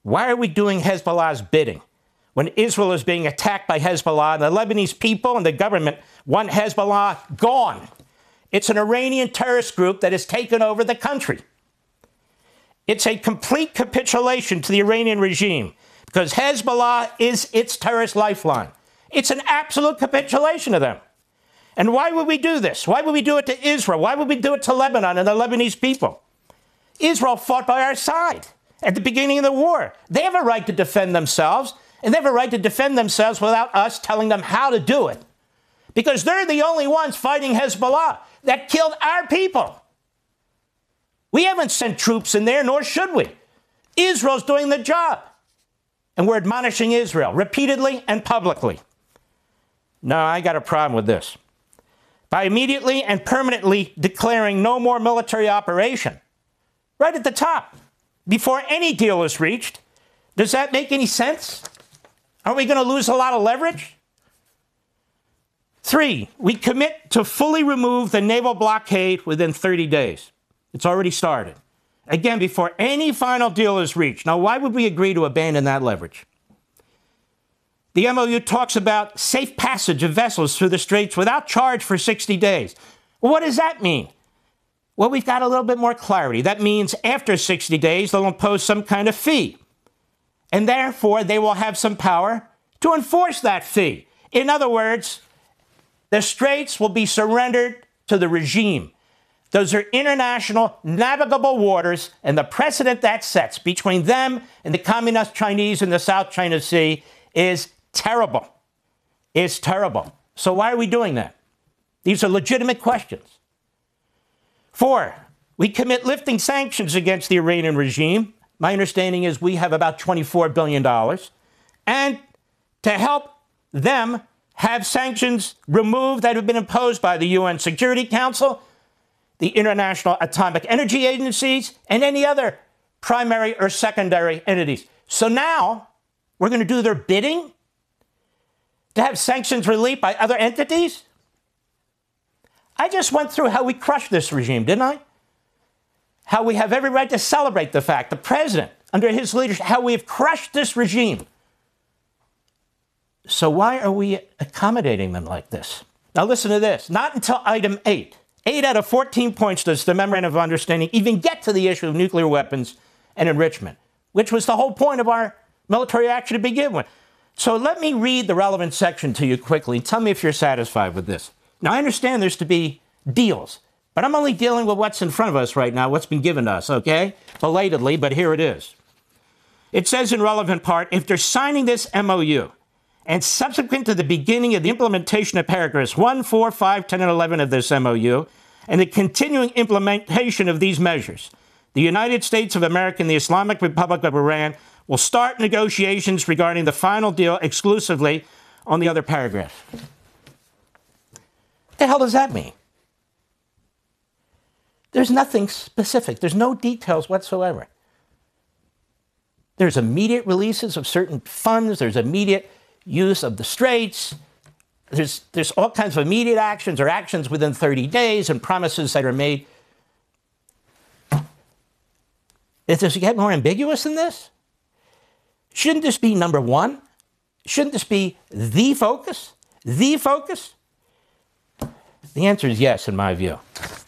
Why are we doing Hezbollah's bidding when Israel is being attacked by Hezbollah and the Lebanese people and the government want Hezbollah gone? It's an Iranian terrorist group that has taken over the country. It's a complete capitulation to the Iranian regime because Hezbollah is its terrorist lifeline. It's an absolute capitulation to them. And why would we do this? Why would we do it to Israel? Why would we do it to Lebanon and the Lebanese people? Israel fought by our side at the beginning of the war. They have a right to defend themselves, and they have a right to defend themselves without us telling them how to do it. Because they're the only ones fighting Hezbollah that killed our people. We haven't sent troops in there, nor should we. Israel's doing the job. And we're admonishing Israel repeatedly and publicly. No, I got a problem with this. By immediately and permanently declaring no more military operation, right at the top, before any deal is reached, does that make any sense? Are we going to lose a lot of leverage? 3, we commit to fully remove the naval blockade within 30 days. It's already started. Again, before any final deal is reached. Now, why would we agree to abandon that leverage? The MOU talks about safe passage of vessels through the straits without charge for 60 days. Well, what does that mean? Well, we've got a little bit more clarity. That means after 60 days, they'll impose some kind of fee. And therefore, they will have some power to enforce that fee. In other words, the straits will be surrendered to the regime. Those are international navigable waters, and the precedent that sets between them and the communist Chinese in the South China Sea is terrible. It's terrible. So why are we doing that? These are legitimate questions. 4, we commit lifting sanctions against the Iranian regime. My understanding is we have about $24 billion. And to help them have sanctions removed that have been imposed by the UN Security Council, the International Atomic Energy Agencies, and any other primary or secondary entities. So now we're going to do their bidding to have sanctions relieved by other entities? I just went through how we crushed this regime, didn't I? How we have every right to celebrate the fact, the president, under his leadership, how we have crushed this regime. So why are we accommodating them like this? Now listen to this. Not until item 8. 8 out of 14 points does the Memorandum of Understanding even get to the issue of nuclear weapons and enrichment, which was the whole point of our military action to begin with. So let me read the relevant section to you quickly. Tell me if you're satisfied with this. Now, I understand there's to be deals, but I'm only dealing with what's in front of us right now, what's been given to us, okay? Belatedly, but here it is. It says in relevant part, if they're signing this MOU, and subsequent to the beginning of the implementation of paragraphs 1, 4, 5, 10, and 11 of this MOU, and the continuing implementation of these measures, the United States of America and the Islamic Republic of Iran will start negotiations regarding the final deal exclusively on the other paragraph. What the hell does that mean? There's nothing specific. There's no details whatsoever. There's immediate releases of certain funds. There's immediate use of the straits. There's all kinds of immediate actions or actions within 30 days and promises that are made. Does it get more ambiguous than this? Shouldn't this be number one? Shouldn't this be the focus? The focus? The answer is yes, in my view.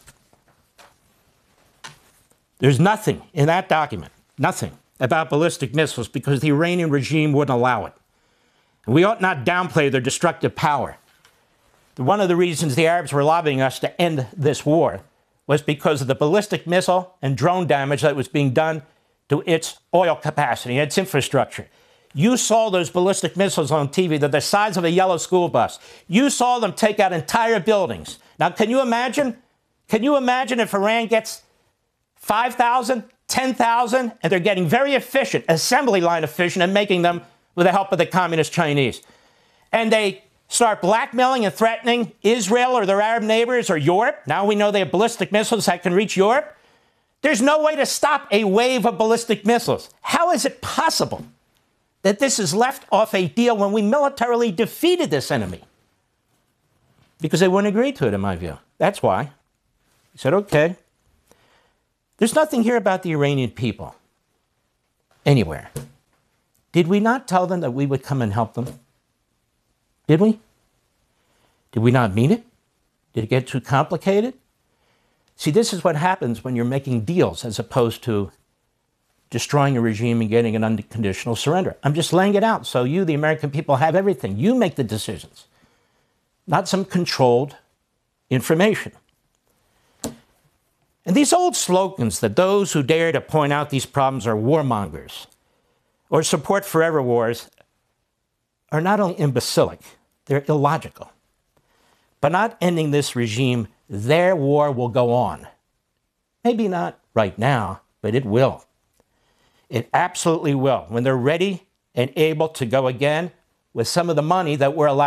There's nothing in that document, nothing about ballistic missiles because the Iranian regime wouldn't allow it. And we ought not downplay their destructive power. One of the reasons the Arabs were lobbying us to end this war was because of the ballistic missile and drone damage that was being done to its oil capacity, its infrastructure. You saw those ballistic missiles on TV. They're the size of a yellow school bus. You saw them take out entire buildings. Now, can you imagine? Can you imagine if Iran gets 5,000, 10,000, and they're getting very efficient, assembly line efficient, and making them with the help of the communist Chinese. And they start blackmailing and threatening Israel or their Arab neighbors or Europe. Now we know they have ballistic missiles that can reach Europe. There's no way to stop a wave of ballistic missiles. How is it possible that this is left off a deal when we militarily defeated this enemy? Because they wouldn't agree to it, in my view. That's why. He said, okay. There's nothing here about the Iranian people. Anywhere. Did we not tell them that we would come and help them? Did we? Did we not mean it? Did it get too complicated? See, this is what happens when you're making deals as opposed to destroying a regime and getting an unconditional surrender. I'm just laying it out so you, the American people, have everything. You make the decisions, not some controlled information. And these old slogans that those who dare to point out these problems are warmongers or support forever wars are not only imbecilic, they're illogical. By not ending this regime, their war will go on. Maybe not right now, but it will. It absolutely will. When they're ready and able to go again with some of the money that we're allowed